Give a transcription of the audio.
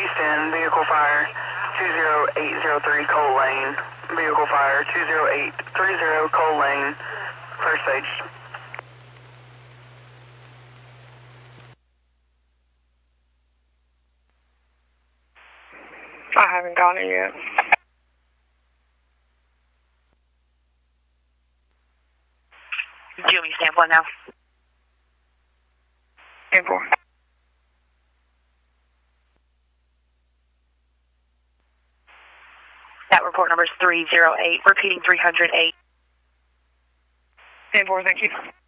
East End, vehicle fire 20803 Cole Lane. Vehicle fire 20830 Cole Lane, first stage. I haven't gotten it yet. Do you want me to stand for it now? Stand for. That report number is 308, repeating 308. Stand for, thank you.